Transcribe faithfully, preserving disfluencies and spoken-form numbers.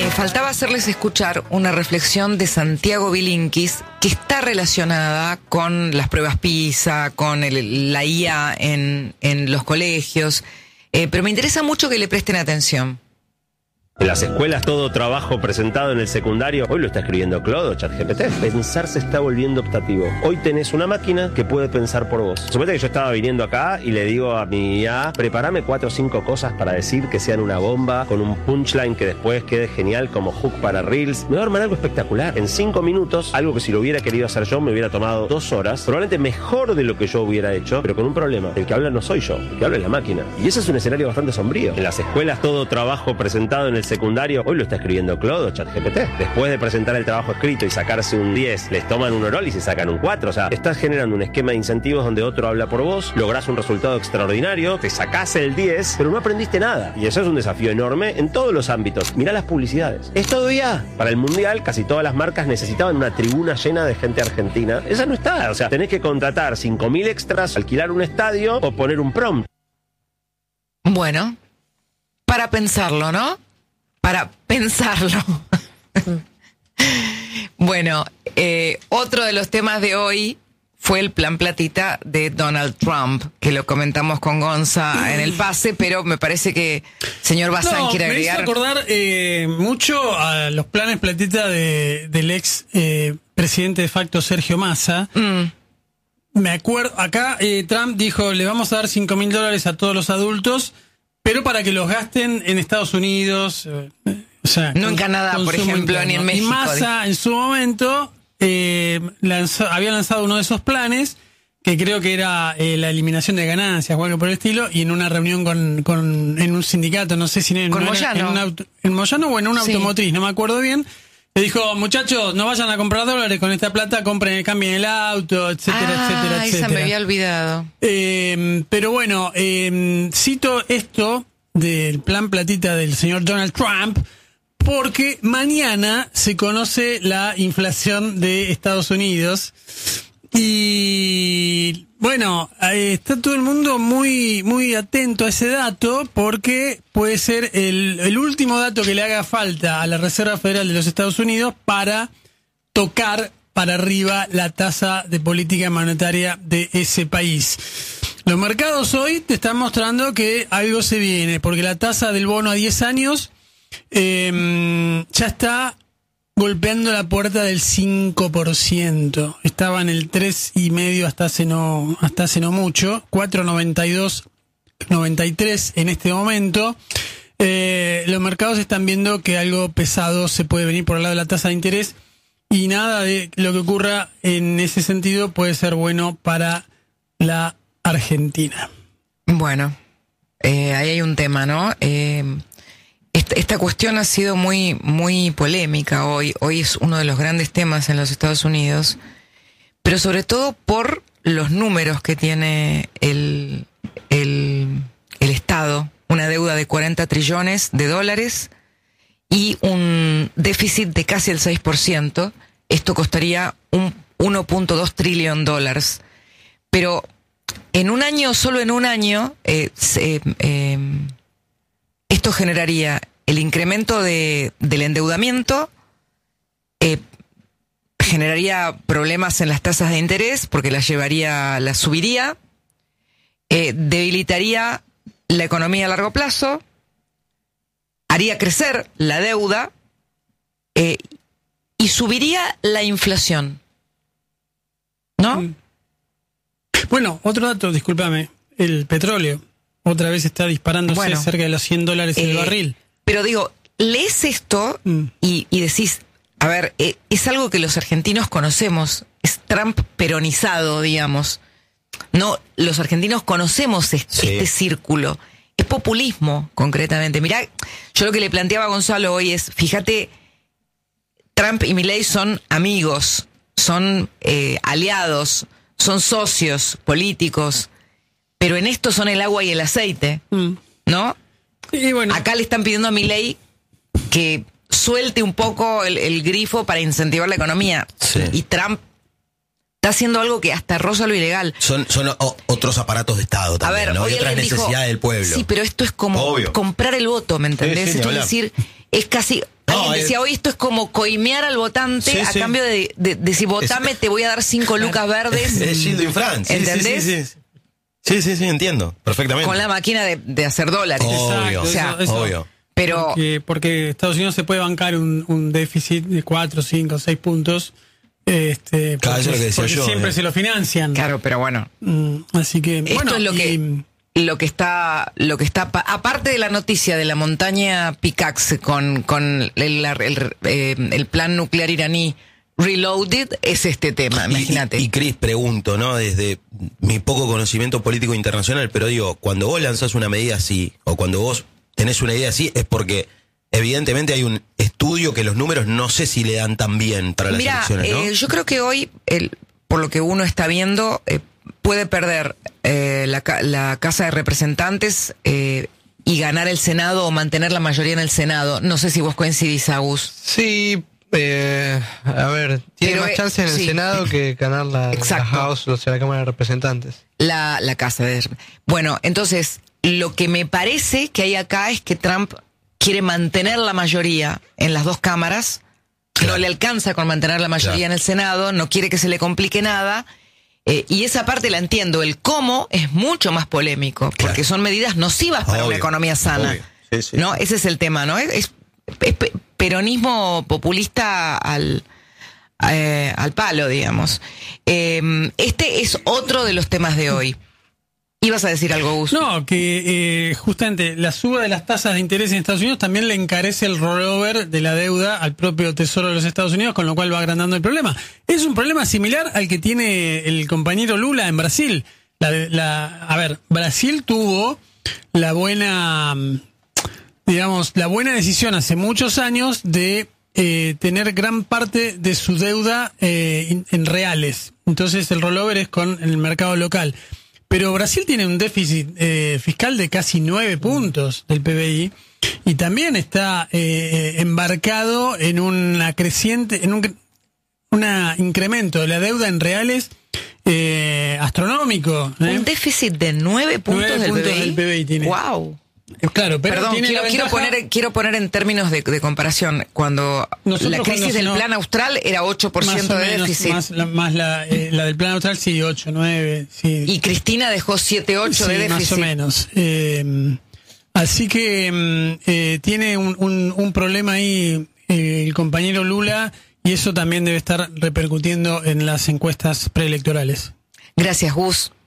Me faltaba hacerles escuchar una reflexión de Santiago Bilinkis que está relacionada con las pruebas PISA, con el, la I A en, en los colegios, eh, pero me interesa mucho que le presten atención. En las escuelas todo trabajo presentado en el secundario, hoy lo está escribiendo Claude o ChatGPT. Pensar se está volviendo optativo. Hoy tenés una máquina que puede pensar por vos. Suponete que yo estaba viniendo acá y le digo a mi I A, prepárame cuatro o cinco cosas para decir que sean una bomba, con un punchline que después quede genial como hook para Reels. Me va a armar algo espectacular. En cinco minutos, algo que si lo hubiera querido hacer yo me hubiera tomado dos horas, probablemente mejor de lo que yo hubiera hecho, pero con un problema. El que habla no soy yo, el que habla es la máquina. Y ese es un escenario bastante sombrío. En las escuelas todo trabajo presentado en el secundario, hoy lo está escribiendo Claude o ChatGPT. Después de presentar el trabajo escrito y sacarse un diez, les toman un oral y se sacan un cuatro. O sea, estás generando un esquema de incentivos donde otro habla por vos, lográs un resultado extraordinario, te sacás el diez, pero no aprendiste nada. Y eso es un desafío enorme en todos los ámbitos. Mirá las publicidades. Es todo I A. Para el Mundial, casi todas las marcas necesitaban una tribuna llena de gente argentina. Esa no está. O sea, tenés que contratar cinco mil extras, alquilar un estadio o poner un prompt. Bueno, para pensarlo, ¿no? Para pensarlo. Bueno, eh, otro de los temas de hoy fue el plan platita de Donald Trump, que lo comentamos con Gonza en el pase, pero me parece que señor Bazán no, quiere me agregar. hizo acordar eh, mucho a los planes platita de, del ex eh, presidente de facto Sergio Massa. Mm. Me acuerdo, acá eh, Trump dijo, le vamos a dar cinco mil dólares a todos los adultos, pero para que los gasten en Estados Unidos, eh, o sea, no en Canadá, por ejemplo, interno. Ni en México. Y Massa, en su momento, eh, lanzó, había lanzado uno de esos planes, que creo que era eh, la eliminación de ganancias o algo por el estilo, y en una reunión con, con en un sindicato, no sé si en, con no Moyano. Era, en, un auto, en Moyano o en una sí. automotriz, no me acuerdo bien. Le dijo, muchachos, no vayan a comprar dólares con esta plata, compren, cambien el auto, etcétera, ah, etcétera, etcétera. Esa me había olvidado. Eh, pero bueno, eh, cito esto del plan platita del señor Donald Trump, porque mañana se conoce la inflación de Estados Unidos. Y bueno, está todo el mundo muy muy atento a ese dato, porque puede ser el, el último dato que le haga falta a la Reserva Federal de los Estados Unidos para tocar para arriba la tasa de política monetaria de ese país. Los mercados hoy te están mostrando que algo se viene, porque la tasa del bono a diez años eh, ya está golpeando la puerta del cinco por ciento. Estaba en el tres y medio hasta hace no hasta hace no mucho, cuatro noventa y dos noventa y tres en este momento. Eh, los mercados están viendo que algo pesado se puede venir por el lado de la tasa de interés, y nada de lo que ocurra en ese sentido puede ser bueno para la Argentina. Bueno, eh, ahí hay un tema, ¿no? Eh, esta, esta cuestión ha sido muy, muy polémica hoy. Hoy es uno de los grandes temas en los Estados Unidos, pero sobre todo por los números que tiene el, el, el Estado. Una deuda de cuarenta trillones de dólares y un déficit de casi el seis por ciento. Esto costaría un uno punto dos trillón de dólares. Pero en un año, solo en un año, eh, se, eh, esto generaría el incremento de, del endeudamiento, eh, generaría problemas en las tasas de interés porque las llevaría, las subiría, eh, debilitaría la economía a largo plazo, haría crecer la deuda eh, y subiría la inflación, ¿no? Mm. Bueno, otro dato, discúlpame, el petróleo otra vez está disparándose bueno, cerca de los cien dólares el eh, barril. Pero digo, lees esto mm. y, y decís, a ver, eh, es algo que los argentinos conocemos, es Trump peronizado, digamos. No, los argentinos conocemos este, sí. este círculo. Es populismo, concretamente. Mirá, yo lo que le planteaba a Gonzalo hoy es, fíjate, Trump y Milei son amigos, son eh, aliados, son socios políticos, pero en esto son el agua y el aceite, mm. ¿no? Y bueno, acá le están pidiendo a Milei que suelte un poco el, el grifo para incentivar la economía. Sí. Y Trump está haciendo algo que hasta roza lo ilegal. Son, son o, otros aparatos de Estado también, a ver, ¿no? Y otras necesidades dijo, del pueblo. Sí, pero esto es como Obvio. comprar el voto, ¿me entendés? Sí, sí, esto es decir, es casi... Alguien decía, es... hoy esto es como coimear al votante sí, a sí. cambio de, de, de si votame es... te voy a dar cinco lucas verdes. Es Gildo Infran. Sí, ¿entendés? Sí, sí, sí. Sí, sí, sí, entiendo, perfectamente. Con la máquina de, de hacer dólares. Obvio, o sea, eso, eso. obvio. Pero porque, porque Estados Unidos se puede bancar un, un déficit de cuatro, cinco, seis puntos. Este, claro, porque, eso es lo que decía porque yo, siempre eh. se lo financian. Claro, pero bueno. Mm, así que esto bueno, es lo y, que lo que está lo que está aparte de la noticia de la montaña Picaxe con con el, el, el, eh, el plan nuclear iraní Reloaded es este tema, imagínate. Y, y, y Cris, pregunto, ¿no? Desde mi poco conocimiento político internacional, pero digo, cuando vos lanzás una medida así, o cuando vos tenés una idea así, es porque evidentemente hay un estudio que los números no sé si le dan tan bien para las Mirá, elecciones, ¿no? Eh, yo creo que hoy, el, por lo que uno está viendo, eh, puede perder eh, la, la Casa de Representantes eh, y ganar el Senado o mantener la mayoría en el Senado. No sé si vos coincidís, Agus. Sí. Eh, a ver, tiene Pero, más chance en el sí. Senado que ganar la, la House, o sea, la Cámara de Representantes. La, la Casa de... Bueno, entonces, lo que me parece que hay acá es que Trump quiere mantener la mayoría en las dos cámaras, claro. No le alcanza con mantener la mayoría claro. en el Senado, no quiere que se le complique nada, eh, y esa parte la entiendo. El cómo es mucho más polémico, claro. porque son medidas nocivas para obvio, una economía sana. Sí, sí. ¿No? Ese es el tema, ¿no? Es, es, es peronismo populista al, eh, al palo, digamos. Eh, este es otro de los temas de hoy. ¿Ibas a decir algo, Gus? No, que eh, justamente la suba de las tasas de interés en Estados Unidos también le encarece el rollover de la deuda al propio Tesoro de los Estados Unidos, con lo cual va agrandando el problema. Es un problema similar al que tiene el compañero Lula en Brasil. La, la, a ver, Brasil tuvo la buena... digamos, la buena decisión hace muchos años de eh, tener gran parte de su deuda eh, en, en reales. Entonces el rollover es con el mercado local. Pero Brasil tiene un déficit eh, fiscal de casi nueve puntos del P B I y también está eh, embarcado en una creciente, en un una incremento de la deuda en reales eh, astronómico. ¿eh? Un déficit de nueve puntos, nueve del, puntos P B I. del P B I tiene. Wow. Claro, pero Perdón, tiene quiero, la quiero, ventaja... poner, quiero poner en términos de, de comparación. Cuando Nosotros la crisis cuando, del no, plan austral era ocho por ciento de menos, déficit. Más, la, más la, eh, la del plan austral, sí, ocho, nueve. Sí. Y Cristina dejó siete, ocho sí, de déficit. Más o menos. Eh, así que eh, tiene un, un, un problema ahí eh, el compañero Lula, y eso también debe estar repercutiendo en las encuestas preelectorales. Gracias, Gus.